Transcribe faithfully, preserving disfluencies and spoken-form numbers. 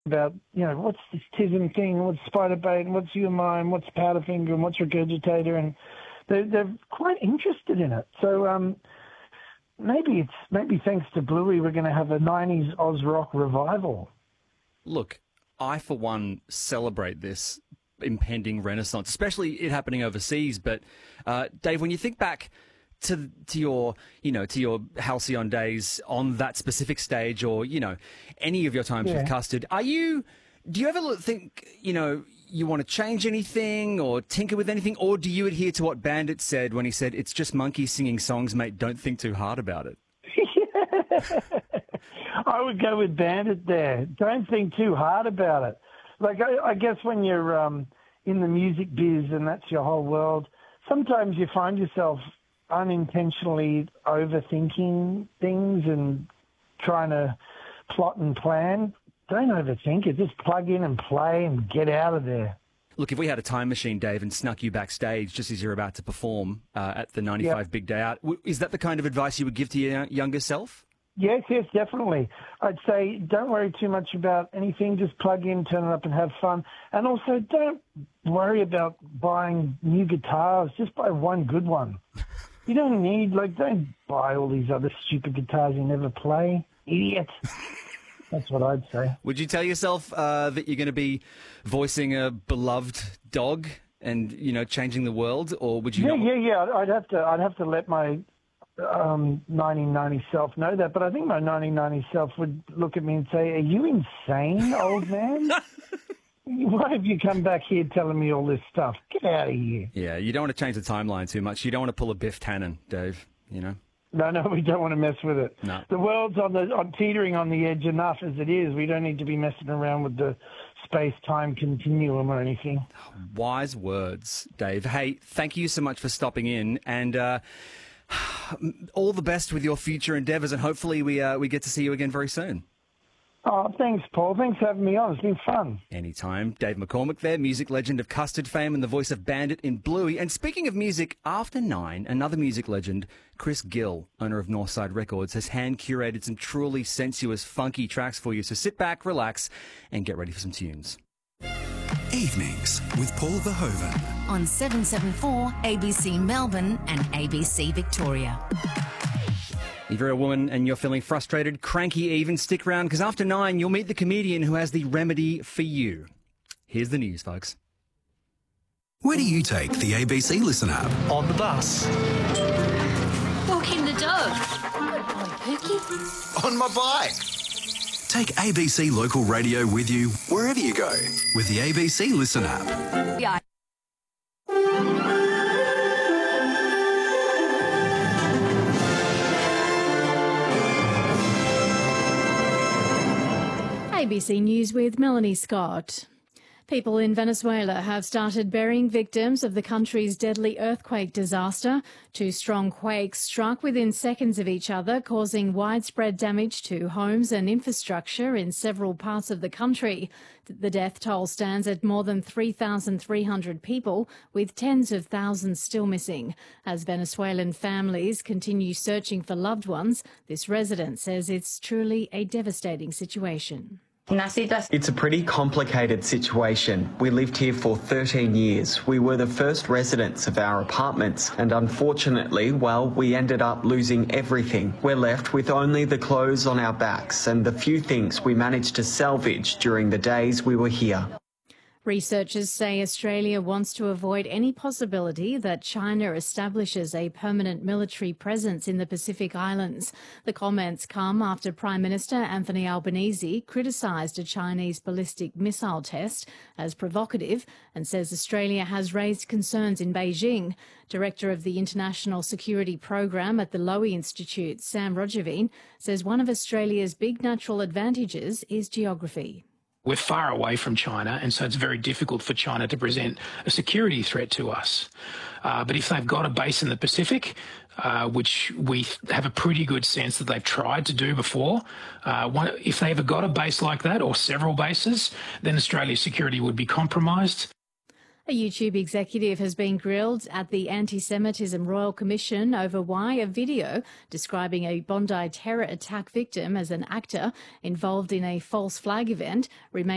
about, you know, what's this Tism thing, what's spider bait, and what's Umine, what's Powderfinger, and what's Regurgitator, and they're, they're quite interested in it. So um, maybe it's maybe thanks to Bluey, we're going to have a nineties Oz rock revival. Look, I for one celebrate this impending renaissance, especially it happening overseas. But uh, Dave, when you think back to to your you know to your halcyon days on that specific stage, or you know any of your times Yeah. with Custard, are you do you ever look- think you know you want to change anything or tinker with anything, or do you adhere to what Bandit said when he said it's just monkeys singing songs, mate? Don't think too hard about it. I would go with Bandit there. Don't think too hard about it. Like, I, I guess when you're um, in the music biz and that's your whole world, sometimes you find yourself unintentionally overthinking things and trying to plot and plan. Don't overthink it. Just plug in and play and get out of there. Look, if we had a time machine, Dave, and snuck you backstage just as you're about to perform uh, at the ninety-five Yep. Big Day Out, w- is that the kind of advice you would give to your younger self? Yes, yes, definitely. I'd say don't worry too much about anything. Just plug in, turn it up, and have fun. And also, don't worry about buying new guitars. Just buy one good one. You don't need, like, don't buy all these other stupid guitars you never play. Idiot. That's what I'd say. Would you tell yourself uh, that you're going to be voicing a beloved dog and, you know, changing the world, or would you Yeah, not? yeah, yeah. I'd have to. I'd have to let my um, nineteen ninety self know that. But I think my nineteen ninety self would look at me and say, "Are you insane, old man? Why have you come back here telling me all this stuff? Get out of here." Yeah, you don't want to change the timeline too much. You don't want to pull a Biff Tannen, Dave, you know? No, no, we don't want to mess with it. No. The world's on the on teetering on the edge enough as it is. We don't need to be messing around with the space-time continuum or anything. Wise words, Dave. Hey, thank you so much for stopping in, and uh, all the best with your future endeavours, and hopefully we uh, we get to see you again very soon. Oh, thanks, Paul. Thanks for having me on. It's been fun. Anytime. Dave McCormick there, music legend of Custard fame and the voice of Bandit in Bluey. And speaking of music, after nine, another music legend, Chris Gill, owner of Northside Records, has hand-curated some truly sensuous, funky tracks for you. So sit back, relax, and get ready for some tunes. Evenings with Paul Verhoeven. On seven seven four A B C Melbourne and A B C Victoria. If you're a woman and you're feeling frustrated, cranky even, stick around, because after nine, you'll meet the comedian who has the remedy for you. Here's the news, folks. Where do you take the A B C Listen app? On the bus. Walking the dog. Good boy, Pookie. On my bike. Take A B C local radio with you wherever you go with the A B C Listen app. Yeah. A B C News with Melanie Scott. People in Venezuela have started burying victims of the country's deadly earthquake disaster. Two strong quakes struck within seconds of each other, causing widespread damage to homes and infrastructure in several parts of the country. The death toll stands at more than three thousand three hundred people, with tens of thousands still missing. As Venezuelan families continue searching for loved ones, this resident says it's truly a devastating situation. It's a pretty complicated situation. We lived here for thirteen years. We were the first residents of our apartments, and unfortunately, well, we ended up losing everything. We're left with only the clothes on our backs and the few things we managed to salvage during the days we were here. Researchers say Australia wants to avoid any possibility that China establishes a permanent military presence in the Pacific Islands. The comments come after Prime Minister Anthony Albanese criticised a Chinese ballistic missile test as provocative and says Australia has raised concerns in Beijing. Director of the International Security Program at the Lowy Institute, Sam Rogeveen, says one of Australia's big natural advantages is geography. We're far away from China, and so it's very difficult for China to present a security threat to us. Uh, but if they've got a base in the Pacific, uh, which we have a pretty good sense that they've tried to do before, uh, one, if they ever got a base like that or several bases, then Australia's security would be compromised. A YouTube executive has been grilled at the Anti-Semitism Royal Commission over why a video describing a Bondi terror attack victim as an actor involved in a false flag event remains